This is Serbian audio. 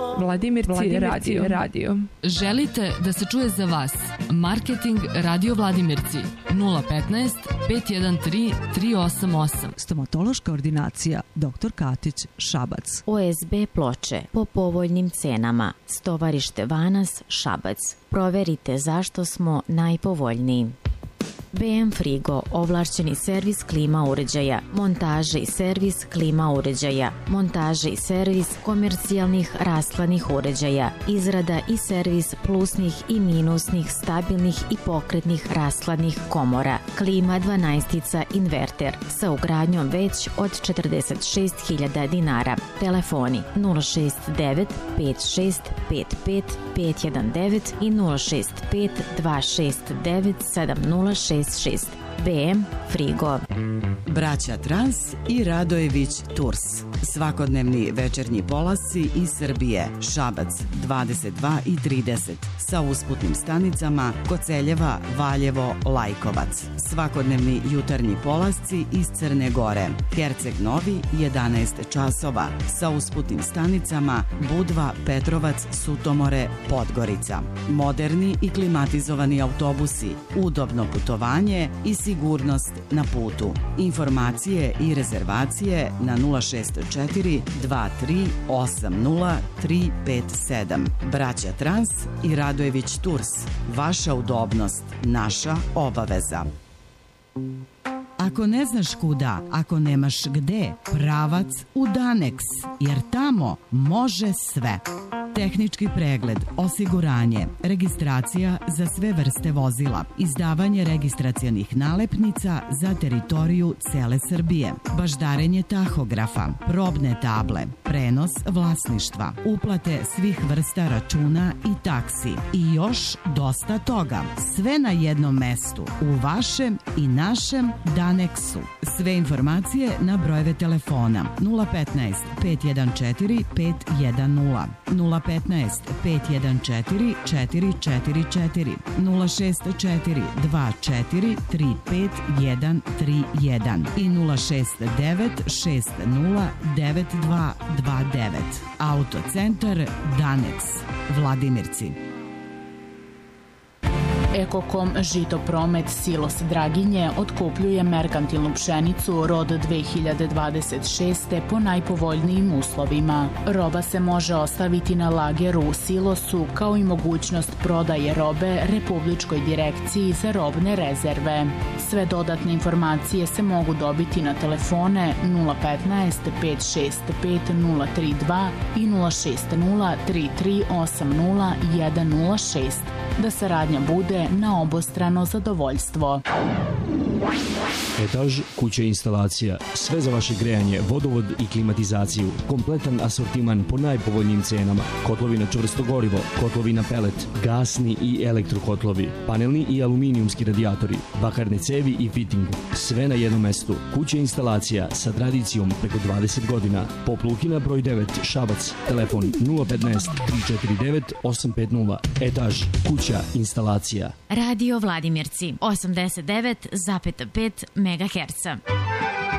Vladimirci radio. Želite da se čuje za vas? Marketing Radio Vladimirci 015 513 388. Stomatološka ordinacija Dr. Katić, Šabac. OSB ploče po povoljnim cenama. Stovarište Vanas, Šabac. Proverite zašto smo najpovoljniji. BM Frigo, ovlašćeni servis klima uređaja, montaže i servis klima uređaja, montaže i servis komercijalnih rastlanih uređaja, izrada i servis plusnih i minusnih, stabilnih i pokretnih rastlanih komora, klima 12 inverter sa ugradnjom već od 46.000 dinara. Telefoni 069 56 55 519 i 065 269 7066. BM Frigo. Braća Trans i Radojević Tours. Svakodnevni večernji polasci iz Srbije. Šabac 22 i 30 sa usputnim stanicama Koceljeva, Valjevo, Lajkovac. Svakodnevni jutarnji polasci iz Crne Gore. Herceg Novi 11 časova sa usputnim stanicama Budva, Petrovac, Sutomore, Podgorica. Moderni i klimatizovani autobusi, udobno putovanje i sigurnost na putu. Informacije i rezervacije na 064 23 80 357. Braća Trans i Radojević Tours. Vaša udobnost, naša obaveza. Ako ne znaš kuda, ako nemaš gde, pravac u Danex, jer tamo može sve. Tehnički pregled, osiguranje, registracija za sve vrste vozila, izdavanje registracionih nalepnica za teritoriju cele Srbije, baždarenje tahografa, probne table, prenos vlasništva, uplate svih vrsta računa i taksi i još dosta toga. Sve na jednom mestu, u vašem i našem Danexu. Sve informacije na brojeve telefona 015 514 510, 015 514 444, 064 24 35131 i 069 60 9229. Autocentar Danex, Vladimirci. Ekokom Žitopromet Silos Draginje otkupljuje merkantilnu pšenicu rod 2026. po najpovoljnijim uslovima. Roba se može ostaviti na lageru u silosu kao i mogućnost prodaje robe Republičkoj direkciji za robne rezerve. Sve dodatne informacije se mogu dobiti na telefone 015 565 032 i 060 3380 106. Da saradnja bude na obostrano zadovoljstvo. Etaž, kuća i instalacija, sve za vaše grejanje, vodovod i klimatizaciju, kompletan asortiman po najpovoljnijim cenama, kotlovi na čvrsto gorivo, kotlovi na pelet, gasni i elektrokotlovi, panelni i aluminijumski radijatori, bakarne cevi i fitting, sve na jednom mestu. Kuća i instalacija sa tradicijom preko 20 godina. Popluhina broj 9, Šabac, telefon 015 349 850. Etaž, kuća, instalacija. Radio Vladimirci 89,5 MHz.